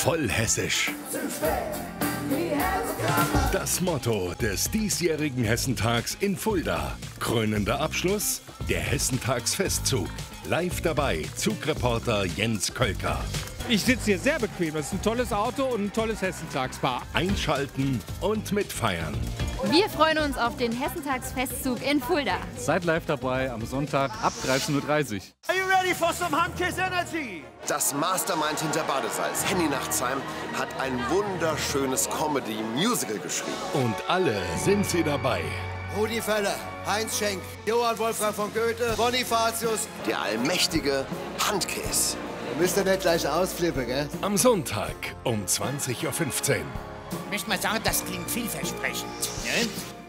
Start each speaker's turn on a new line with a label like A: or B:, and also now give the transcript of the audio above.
A: voll hessisch. Das Motto des diesjährigen Hessentags in Fulda. Krönender Abschluss, der Hessentagsfestzug. Live dabei, Zugreporter Jens Kölker.
B: Ich sitze hier sehr bequem. Das ist ein tolles Auto und ein tolles Hessentagsbar.
A: Einschalten und mitfeiern.
C: Wir freuen uns auf den Hessentagsfestzug in Fulda.
D: Seid live dabei am Sonntag ab 13:30 Uhr.
E: Are you ready for some Handkiss Energy?
F: Das Mastermind hinter Badesalz, Henny Nachtsheim, hat ein wunderschönes Comedy-Musical geschrieben.
A: Und alle sind sie dabei.
G: Rudi Völler, Heinz Schenk, Johann Wolfgang von Goethe, Bonifatius.
F: Der allmächtige Handkiss.
G: Da müsst ihr nicht gleich ausflippen, gell?
A: Am Sonntag um 20:15 Uhr.
H: Ich möchte mal sagen, das klingt vielversprechend. Ne?